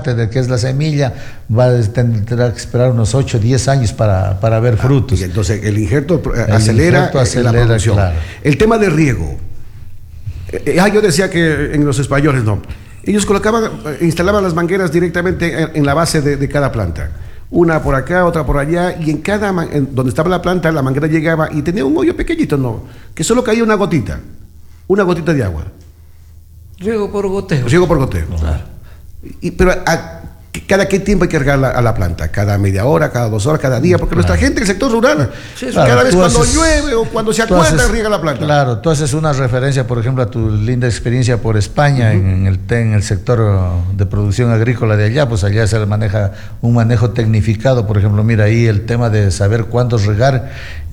parte de que es la semilla, tendrá que esperar unos 8 o 10 años para ver frutos. Y entonces el injerto acelera la producción. Claro. El tema de riego. Yo decía que en los españoles no. Ellos instalaban las mangueras directamente en la base de cada planta. Una por acá, otra por allá, y donde estaba la planta, la manguera llegaba y tenía un hoyo pequeñito, que solo caía una gotita de agua. Riego por goteo. Claro. Pero ¿cada qué tiempo hay que regar a la planta? ¿Cada media hora, cada 2 horas, cada día? Porque nuestra gente del sector rural, cada vez cuando llueve o cuando se acuerda, riega la planta. Claro, tú haces una referencia, por ejemplo, a tu linda experiencia por España, en el sector de producción agrícola de allá, pues allá se maneja un manejo tecnificado. Por ejemplo, mira ahí el tema de saber cuándo regar,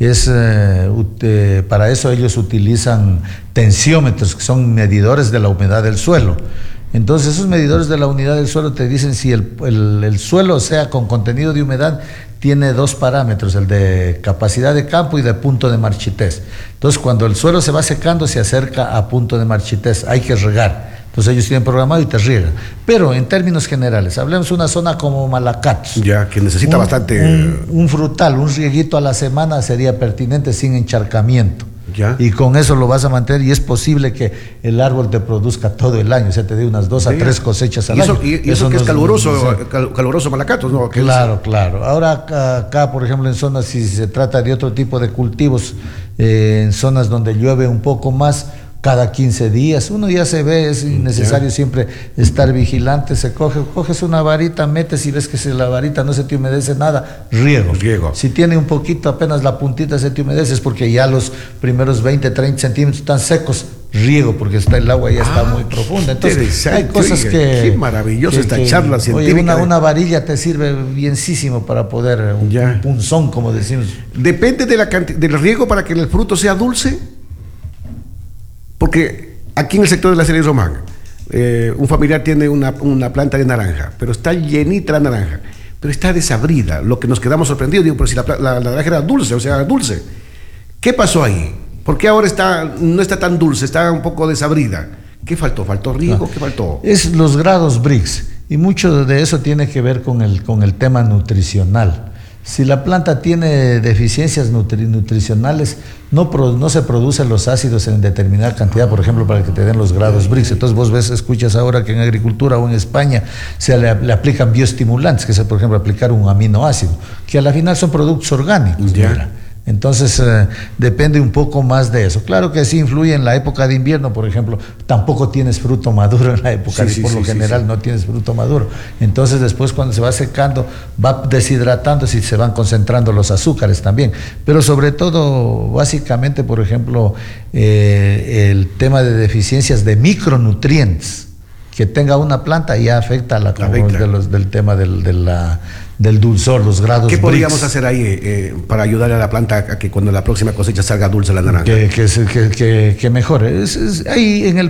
para eso ellos utilizan tensiómetros, que son medidores de la humedad del suelo. Entonces esos medidores de la humedad del suelo te dicen si el suelo, sea con contenido de humedad, tiene 2 parámetros, el de capacidad de campo y de punto de marchitez. Entonces cuando el suelo se va secando, se acerca a punto de marchitez, hay que regar. Entonces ellos tienen programado y te riegan. Pero en términos generales, hablemos de una zona como Malacatos. Ya, que necesita bastante... Un frutal, un rieguito a la semana sería pertinente sin encharcamiento. Ya. Y con eso lo vas a mantener, y es posible que el árbol te produzca todo el año, o sea, te dé unas 2 a 3 cosechas al año. Y eso que es caluroso Malacatos, ¿no? Claro. Ahora acá, por ejemplo, en zonas, si se trata de otro tipo de cultivos, en zonas donde llueve un poco más, cada 15 días, uno ya se ve, es necesario siempre estar vigilante, coges una varita, metes y ves que si la varita no se te humedece nada, riego. Si tiene un poquito, apenas la puntita se te humedece, es porque ya los primeros 20, 30 centímetros están secos, riego, porque el agua ya está muy profunda. Entonces hay cosas qué maravillosa esta charla científica. Una varilla te sirve bienísimo para poder, un punzón, como decimos. ¿Depende del riego para que el fruto sea dulce? Porque aquí en el sector de la Serie Román, un familiar tiene una planta de naranja, pero está llenita la naranja, pero está desabrida. Lo que nos quedamos sorprendidos, digo, pero si la naranja era dulce, dulce. ¿Qué pasó ahí? ¿Por qué ahora no está tan dulce, está un poco desabrida? ¿Qué faltó? ¿Faltó riego? ¿Qué faltó? Es los grados Brix, y mucho de eso tiene que ver con el tema nutricional. Si la planta tiene deficiencias nutricionales, no se producen los ácidos en determinada cantidad, por ejemplo, para que te den los grados Brix. Entonces vos escuchas ahora que en agricultura o en España le aplican bioestimulantes, que es, por ejemplo, aplicar un aminoácido, que a la final son productos orgánicos. Entonces depende un poco más de eso. Claro que sí influye en la época de invierno, por ejemplo, tampoco tienes fruto maduro en la época, por lo general no tienes fruto maduro. Entonces después, cuando se va secando, va deshidratándose y se van concentrando los azúcares también. Pero sobre todo, básicamente, por ejemplo, el tema de deficiencias de micronutrientes que tenga una planta ya afecta del tema del dulzor, los grados ¿Qué podríamos hacer ahí para ayudar a la planta a que cuando la próxima cosecha salga dulce la naranja? Que mejore. Ahí en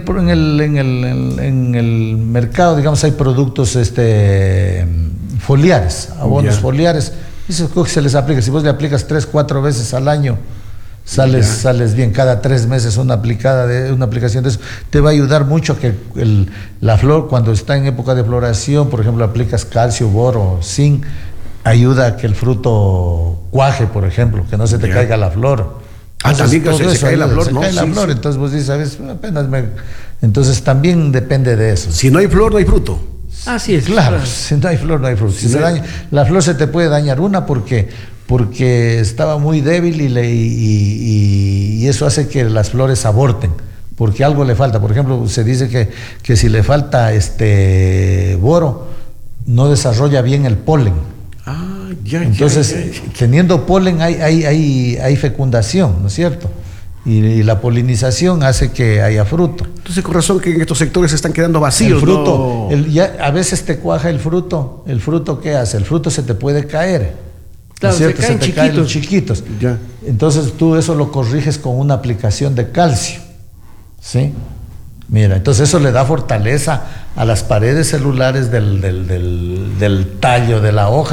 el mercado, digamos, hay productos foliares, abonos foliares, y se les aplica. Si vos le aplicas 3-4 veces al año, sales bien. Cada 3 meses una aplicación de eso te va a ayudar mucho a que la flor, cuando está en época de floración, por ejemplo, aplicas calcio, boro, zinc, ayuda a que el fruto cuaje, por ejemplo, que no se te caiga la flor. También que se cae la flor, ¿no? Se cae la flor, entonces vos dices, ¿sabes? Entonces también depende de eso. Si no hay flor, no hay fruto. Así es. Claro, si no hay flor, no hay fruto. La flor se te puede dañar, porque estaba muy débil y eso hace que las flores aborten, porque algo le falta. Por ejemplo, se dice que si le falta boro, no desarrolla bien el polen. Entonces, teniendo polen hay fecundación, ¿no es cierto? Y la polinización hace que haya fruto. Entonces, con razón que en estos sectores se están quedando vacíos. El fruto, a veces te cuaja el fruto. ¿El fruto qué hace? El fruto se te puede caer. Claro, se te caen chiquitos. Entonces tú eso lo corriges con una aplicación de calcio. ¿Sí? Mira, entonces eso le da fortaleza a las paredes celulares del tallo de la hoja,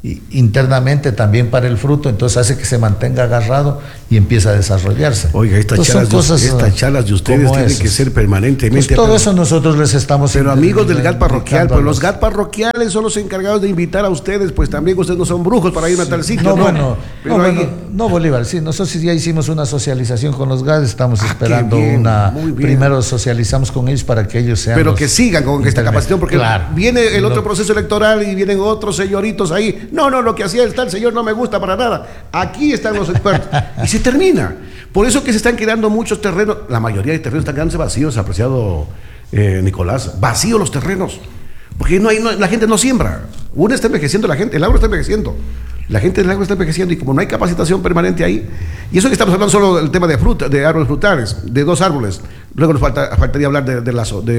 internamente también para el fruto, entonces hace que se mantenga agarrado y empieza a desarrollarse. Oiga, estas charlas de ustedes tienen que ser permanentemente. Pues todo eso nosotros les estamos. Pero amigos del GAT parroquial, pues los GAT parroquiales son los encargados de invitar a ustedes, pues también ustedes no son brujos para ir a tal sitio. No, Bolívar, sí, nosotros ya hicimos una socialización con los GAT, estamos esperando primero socializamos con ellos para que ellos sean. Pero que sigan con esta capacitación, porque viene el otro proceso electoral y vienen otros señoritos ahí. No, lo que hacía el tal señor no me gusta para nada. Aquí están los expertos. Y se termina. Por eso que se están quedando muchos terrenos, la mayoría de terrenos están quedándose vacíos, apreciado Nicolás. Vacíos los terrenos. Porque la gente no siembra. Uno está envejeciendo, el agro está envejeciendo. La gente del agro está envejeciendo y como no hay capacitación permanente ahí, y eso que estamos hablando solo del tema de fruta, de árboles frutales, de 2 árboles. Luego nos faltaría hablar de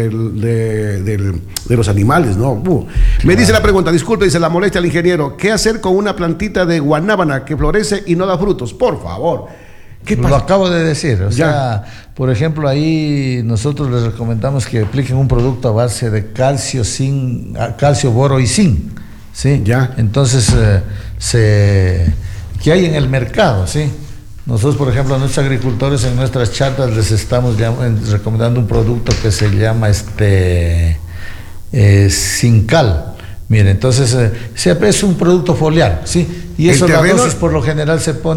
los animales, ¿no? Me dice la pregunta, disculpe, dice la molestia al ingeniero, ¿qué hacer con una plantita de guanábana que florece y no da frutos? Por favor. ¿Qué pasa? Lo acabo de decir, sea, por ejemplo, ahí nosotros les recomendamos que apliquen un producto a base de calcio, boro y zinc, ¿sí? Ya. Entonces, ¿qué hay en el mercado, sí? Nosotros, por ejemplo, a nuestros agricultores en nuestras charlas les estamos recomendando un producto que se llama Zincal. Mire, entonces es un producto foliar, ¿sí? Y eso la dosis por lo general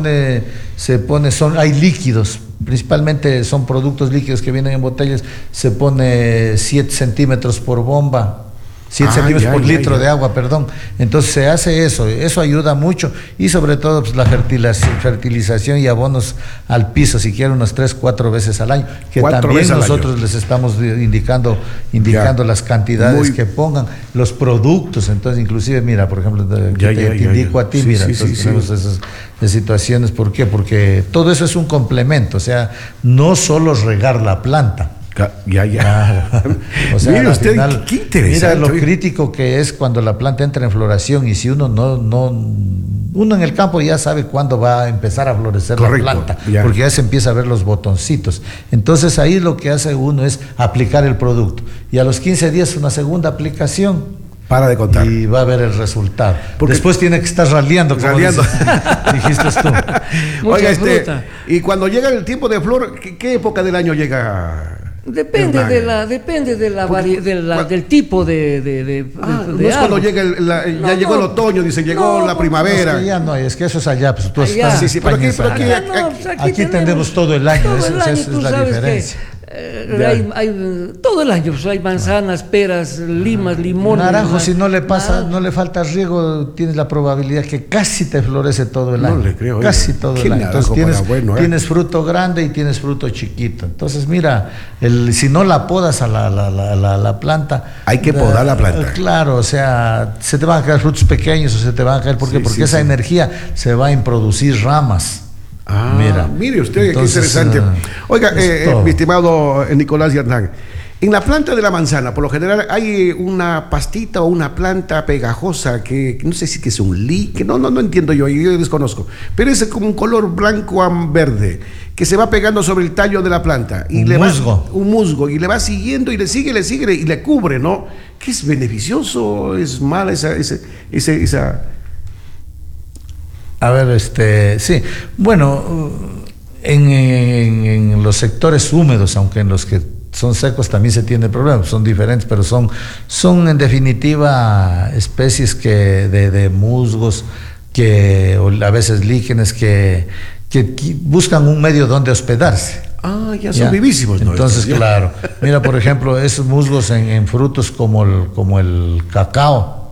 hay líquidos, principalmente son productos líquidos que vienen en botellas, se pone 7 centímetros por bomba. 7 centímetros por litro de agua, perdón. Entonces se hace eso ayuda mucho y sobre todo pues, la fertilización y abonos al piso, siquiera unas 3-4 veces al año, que también nosotros les estamos indicando las cantidades que pongan, los productos. Entonces inclusive, mira, por ejemplo, te indico a ti, tenemos esas situaciones. ¿Por qué? Porque todo eso es un complemento, o sea, no solo regar la planta. O sea, mire usted, final, qué interesante. Mira lo crítico que es cuando la planta entra en floración y si uno uno en el campo ya sabe cuándo va a empezar a florecer la planta, porque ya se empieza a ver los botoncitos. Entonces ahí lo que hace uno es aplicar el producto y a los 15 días una segunda aplicación. Para de contar. Y va a ver el resultado. Porque después tiene que estar raleando, como dijiste tú. Oiga, y cuando llega el tiempo de flor, ¿qué época del año llega? Depende del tipo de no es cuando llega llegó el otoño, dicen, llegó la primavera. Ya no, es que eso es allá, pues tú estás. Sí, pero aquí tenemos todo el año, esa es la diferencia. Hay todo el año, pues hay manzanas, peras, limas, limones. Naranjo, si no le falta riego, tienes la probabilidad que casi te florece todo el año. No le creo. Casi todo el año. Entonces tienes fruto grande y tienes fruto chiquito. Entonces mira, si no la podas a la planta. Hay que podar la planta. Claro, o sea, se te van a caer frutos pequeños o se te van a caer. ¿Por qué? Porque esa energía se va a introducir ramas. Mire usted, entonces, qué interesante. Oiga, mi estimado Nicolás y Hernán, en la planta de la manzana, por lo general, hay una pastita o una planta pegajosa que no sé si que es un líquido, no entiendo yo desconozco, pero es como un color blanco a verde que se va pegando sobre el tallo de la planta. Y un musgo, y le va siguiendo y le sigue y le cubre, ¿no? ¿Qué es beneficioso? ¿Es mala esa? A ver, sí. Bueno, en los sectores húmedos, aunque en los que son secos también se tiene problemas, son diferentes, pero son en definitiva especies de musgos, o a veces líquenes que buscan un medio donde hospedarse. Ya son vivísimos, ¿no? Entonces, claro. Mira, por ejemplo, esos musgos en frutos como el cacao,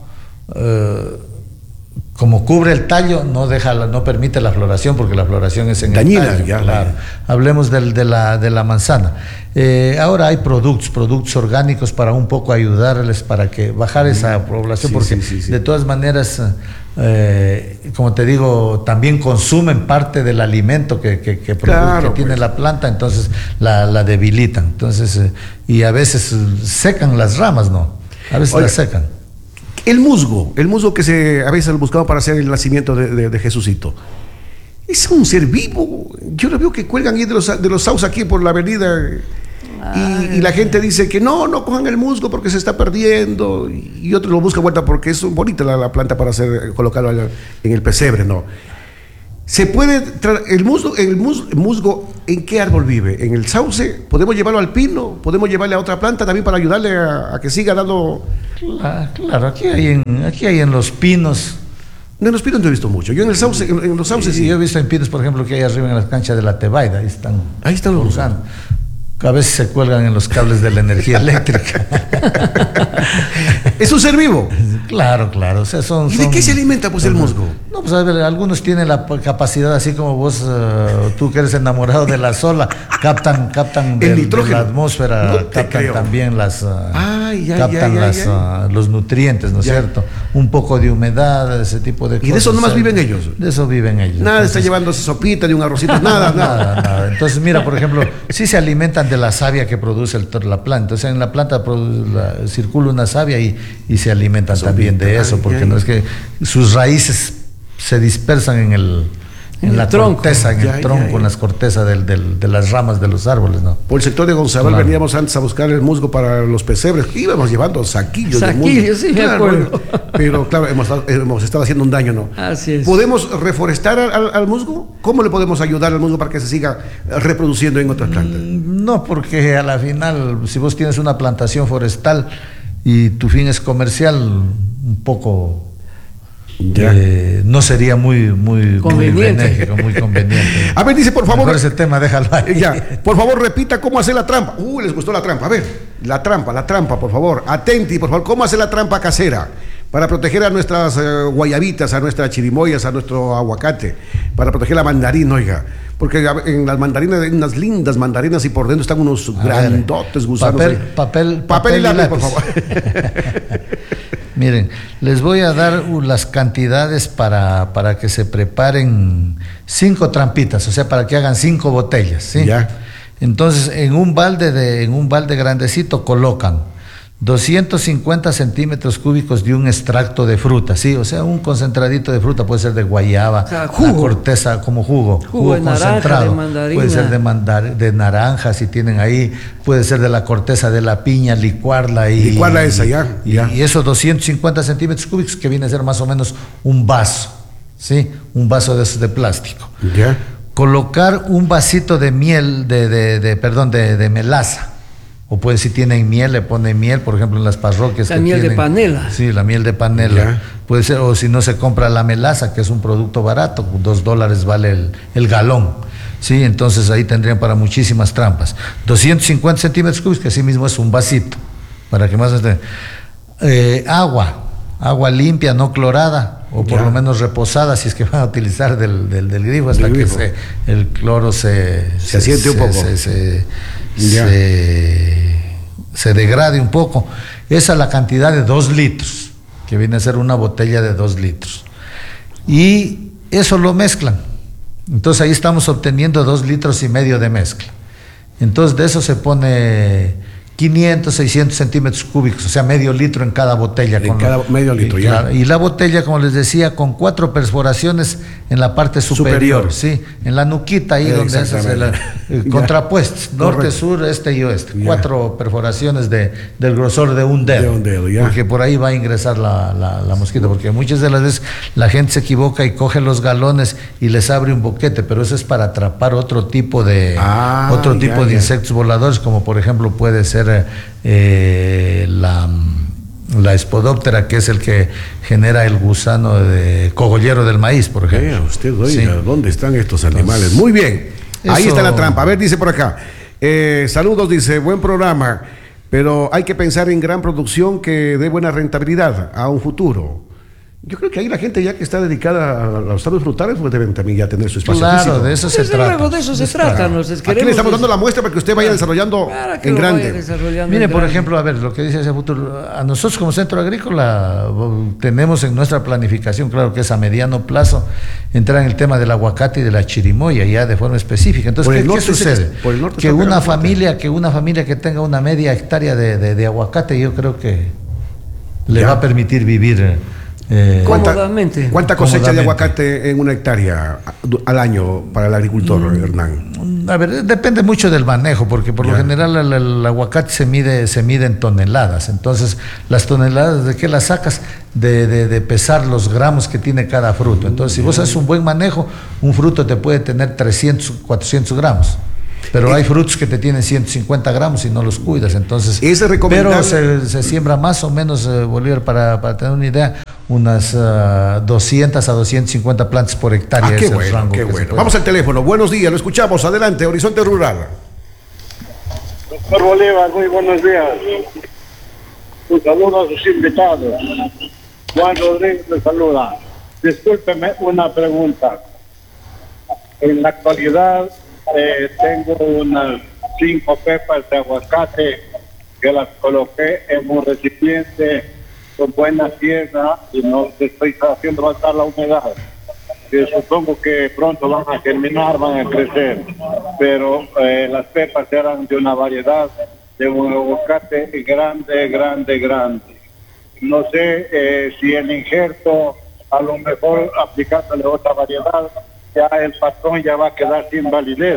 como cubre el tallo, no permite la floración, porque la floración es en dañina, el tallo. Claro. Hablemos de la manzana. Ahora hay productos orgánicos para un poco ayudarles para que bajar esa población, porque de todas maneras, como te digo, también consumen parte del alimento que tiene la planta, entonces la debilitan. Entonces, y a veces secan las ramas, ¿no? A veces las secan. El musgo que a veces buscaba para hacer el nacimiento de Jesucito, es un ser vivo. Yo lo veo que cuelgan ahí de los sauces aquí por la avenida. Y la gente dice que no cojan el musgo porque se está perdiendo, y otros lo buscan vuelta porque es bonita la planta para colocarlo en el pesebre, ¿no? ¿Se puede el musgo en qué árbol vive? ¿En el sauce? ¿Podemos llevarlo al pino? ¿Podemos llevarle a otra planta también para ayudarle a que siga dando? Claro, aquí hay en los pinos. No, en los pinos no he visto mucho. Yo en el sauce, en los sauces sí. Yo he visto en pinos, por ejemplo, que hay arriba en las canchas de la Tebaida, ahí están usando. A veces se cuelgan en los cables de la energía eléctrica. ¿Es un ser vivo? Claro. O sea, ¿Y de qué se alimenta pues el musgo? No, pues a ver, algunos tienen la capacidad, así como vos, tú que eres enamorado de la sola, captan el nitrógeno de la atmósfera, no captan también los nutrientes, ¿no es cierto? Un poco de humedad, ese tipo de cosas. ¿Y de eso nomás viven ellos? De eso viven ellos. Nada, está llevándose sopita de un arrocito, nada. Entonces, mira, por ejemplo, sí se alimentan de la savia que produce la planta. O sea, en la planta circula una savia y se alimentan también de eso, porque no es que sus raíces se dispersan en la corteza, en el tronco, en las cortezas de las ramas de los árboles, ¿no? Por el sector de Gonzabal veníamos antes a buscar el musgo para los pesebres, íbamos llevando saquillos de musgo. Sí, me acuerdo. Pero claro, hemos estado haciendo un daño, ¿no? Así es. ¿Podemos reforestar al musgo? ¿Cómo le podemos ayudar al musgo para que se siga reproduciendo en otras plantas? No, porque a la final, si vos tienes una plantación forestal y tu fin es comercial, un poco... no sería muy benéfico, muy conveniente. A ver, dice, por favor. Mejor ese tema, déjalo ahí. Por favor, repita cómo hacer la trampa. Les gustó la trampa. A ver, la trampa, por favor. Atenti, por favor, ¿cómo hacer la trampa casera? Para proteger a nuestras guayabitas, a nuestras chirimoyas, a nuestro aguacate, para proteger la mandarina, oiga. Porque en las mandarinas hay unas lindas mandarinas y por dentro están unos grandotes gusanos. Papel y lápiz, por favor. Miren, les voy a dar las cantidades para que se preparen 5 trampitas, o sea, para que hagan 5 botellas, ¿sí? Ya. Entonces, en un balde grandecito colocan 250 centímetros cúbicos de un extracto de fruta, ¿sí? O sea, un concentradito de fruta, puede ser de guayaba, la corteza como jugo de concentrado, naranja, de mandarina. puede ser de naranja, si tienen ahí, puede ser de la corteza de la piña, licuarla y esos 250 centímetros cúbicos, que viene a ser más o menos un vaso, ¿sí? Un vaso de esos de plástico. Ya. Colocar un vasito de miel, de melaza. O puede, si tienen miel, le ponen miel, por ejemplo, en las parroquias. La miel de panela. Sí, la miel de panela. Ya. Puede ser, o si no se compra la melaza, que es un producto barato, $2 vale el galón. Sí, entonces ahí tendrían para muchísimas trampas. 250 centímetros cúbicos, que así mismo es un vasito, para que más agua limpia, no clorada, o por lo menos reposada, si es que van a utilizar del grifo, hasta que el cloro se asiente un poco. Se degrade un poco. Esa es la cantidad de 2 litros, que viene a ser una botella de 2 litros. Y eso lo mezclan. Entonces ahí estamos obteniendo 2,5 litros de mezcla. Entonces de eso se pone 500, 600 centímetros cúbicos, o sea, medio litro en cada botella. Medio litro, ya. Y la botella, como les decía, con 4 perforaciones en la parte superior. Sí, en la nuquita, ahí donde haces contrapuestos, norte, sur, este y oeste. 4 perforaciones del grosor de un dedo. Porque por ahí va a ingresar la mosquita, porque muchas de las veces la gente se equivoca y coge los galones y les abre un boquete, pero eso es para atrapar otro tipo de insectos voladores, como por ejemplo puede ser la espodóptera, que es el que genera el gusano de cogollero del maíz, por ejemplo. Usted, oiga, ¿dónde están estos animales? Muy bien, ahí está la trampa. A ver, dice por acá, saludos, dice, buen programa, pero hay que pensar en gran producción que dé buena rentabilidad a un futuro. Yo creo que ahí la gente ya que está dedicada a los árboles frutales pues deben también ya tener su espacio físico. Claro, de eso se trata. Luego de eso se trata. Aquí le estamos dando la muestra para que usted vaya desarrollando en grande. Mire, por ejemplo, a ver, lo que dice ese futuro, a nosotros como centro agrícola tenemos en nuestra planificación, claro que es a mediano plazo, entrar en el tema del aguacate y de la chirimoya ya de forma específica. Entonces, ¿qué sucede? Que una familia que tenga una media hectárea de aguacate, yo creo que le va a permitir vivir Cómodamente. ¿Cuánta cosecha de aguacate en una hectárea al año para el agricultor, Hernán? A ver, depende mucho del manejo, porque por lo general el aguacate se mide en toneladas. Entonces, las toneladas, ¿de qué las sacas? De pesar los gramos que tiene cada fruto. Entonces, si vos haces un buen manejo, un fruto te puede tener 300, 400 gramos. Pero hay frutos que te tienen 150 gramos y no los cuidas. Entonces, pero se siembra más o menos, Bolívar, para tener una idea, unas 200 a 250 plantas por hectárea. Qué bueno, qué bueno. Vamos al teléfono. Buenos días, lo escuchamos. Adelante, Horizonte Rural. Doctor Bolívar, muy buenos días. Un saludo a sus invitados. Juan Rodríguez le saluda. Discúlpeme una pregunta. En la actualidad tengo unas 5 pepas de aguacate que las coloqué en un recipiente con buena tierra y no estoy haciendo bastar la humedad. Supongo que pronto van a germinar, van a crecer, pero las pepas eran de una variedad de un aguacate grande. No sé si el injerto, a lo mejor aplicándole otra variedad, ya el patrón ya va a quedar sin validez.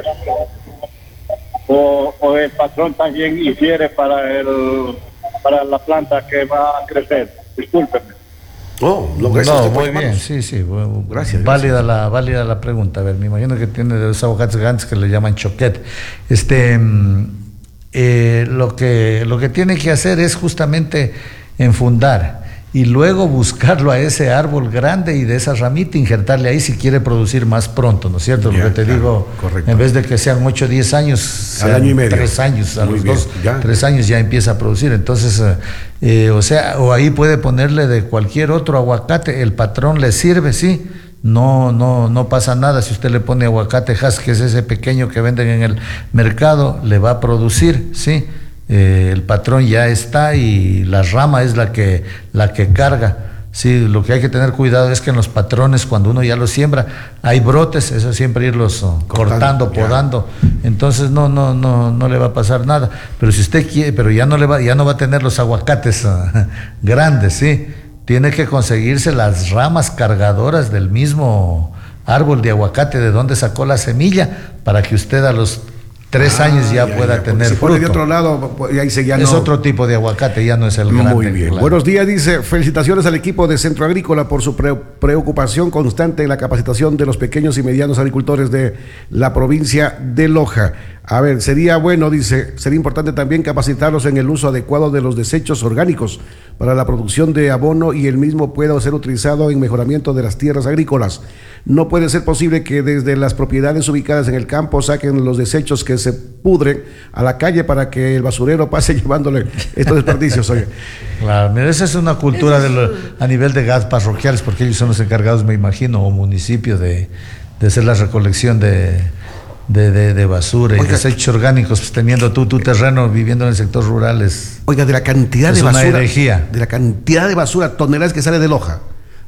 O el patrón también infiere para la planta que va a crecer. Discúlpeme. Muy bien, sí, gracias. Válida la pregunta. A ver, me imagino que tiene de los aguacates grandes que le llaman choquete. Lo que tiene que hacer es justamente enfundar y luego buscarlo a ese árbol grande y de esa ramita injertarle ahí si quiere producir más pronto, ¿no es cierto? Lo que te digo, correcto. En vez de que sean 8 o 10 años, al año y medio. 3 años, a los 3 años ya empieza a producir. Entonces, o ahí puede ponerle de cualquier otro aguacate, el patrón le sirve, sí. No pasa nada si usted le pone aguacate Hass, que es ese pequeño que venden en el mercado, le va a producir, sí. El patrón ya está y la rama es la que carga. Sí, lo que hay que tener cuidado es que en los patrones, cuando uno ya los siembra, hay brotes, eso siempre irlos cortando, podando. Entonces no le va a pasar nada. Pero si usted quiere, pero ya no va a tener los aguacates grandes, sí. Tiene que conseguirse las ramas cargadoras del mismo árbol de aguacate de donde sacó la semilla, para que usted a los 3 años ya pueda tener fruto. De otro lado, ahí es otro tipo de aguacate, ya no es el grande. Muy bien. Claro. Buenos días, dice, felicitaciones al equipo de Centro Agrícola por su preocupación constante en la capacitación de los pequeños y medianos agricultores de la provincia de Loja. A ver, sería importante también capacitarlos en el uso adecuado de los desechos orgánicos para la producción de abono y el mismo pueda ser utilizado en mejoramiento de las tierras agrícolas. No puede ser posible que desde las propiedades ubicadas en el campo saquen los desechos que se pudren a la calle para que el basurero pase llevándole estos desperdicios. Oye. Claro, mira, esa es una cultura a nivel de gas parroquiales, porque ellos son los encargados, me imagino, o municipio de hacer la recolección de basura y desechos orgánicos, pues, teniendo tu terreno, viviendo en el sector rural de la cantidad de basura, una herejía. De la cantidad de basura, toneladas que sale de Loja,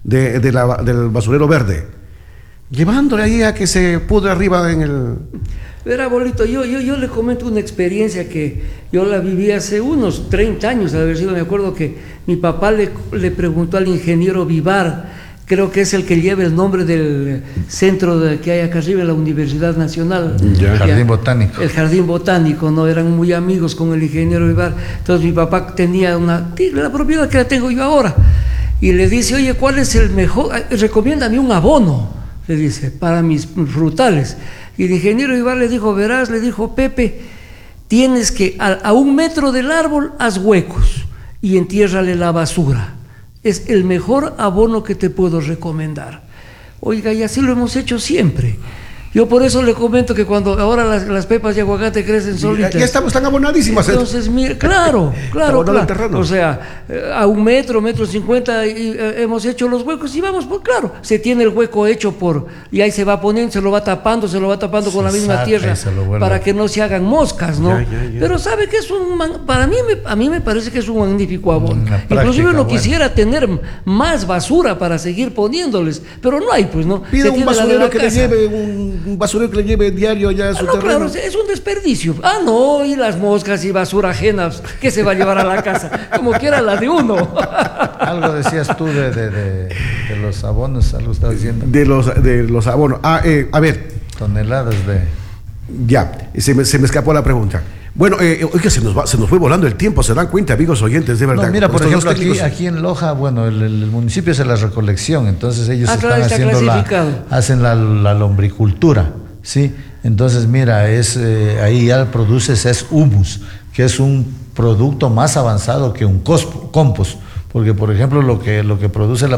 del basurero verde, llevándole ahí a que se pudre arriba en el... Verá, abuelito, yo le comento una experiencia que yo la viví hace unos 30 años, de haber sido, me acuerdo que mi papá le preguntó al ingeniero Vivar, creo que es el que lleva el nombre del centro que hay acá arriba, la Universidad Nacional. El Jardín Botánico. El Jardín Botánico, ¿no? Eran muy amigos con el ingeniero Vivar. Entonces mi papá tenía la propiedad que la tengo yo ahora. Y le dice, oye, ¿cuál es el mejor? Recomiéndame un abono, le dice, para mis frutales. Y el ingeniero Vivar le dijo, verás, le dijo, Pepe, tienes que a 1 metro del árbol haz huecos y entiérrale la basura. Es el mejor abono que te puedo recomendar. Oiga, y así lo hemos hecho siempre. Yo por eso le comento que cuando ahora las pepas de aguacate crecen solitas. Ya estamos tan abonadísimas. Entonces, mira, claro. O sea, a 1 metro, 1,50 m, hemos hecho los huecos y vamos, pues claro, se tiene el hueco hecho y ahí se va poniendo, se lo va tapando con la misma tierra para que no se hagan moscas, ¿no? Ya. Pero sabe que es a mí me parece que es un magnífico abono. Inclusive uno quisiera tener más basura para seguir poniéndoles, pero no hay, pues, ¿no? Pide un basurero que le lleve un un basurero que le lleve diario ya a su terreno. Claro, es un desperdicio. No, y las moscas y basura ajenas, ¿qué se va a llevar a la casa? Como quiera la de uno. Algo decías tú de los abonos, algo estabas diciendo. De los abonos. A ver. Toneladas de... Ya, se me escapó la pregunta. Bueno, oiga, se nos fue volando el tiempo, ¿se dan cuenta, amigos oyentes, de verdad? No, mira, por ejemplo, aquí en Loja, bueno, el municipio hace la recolección, entonces ellos están haciendo hacen la lombricultura, ¿sí? Entonces, mira, ahí ya produces humus, que es un producto más avanzado que un compost, porque, por ejemplo, lo que produce la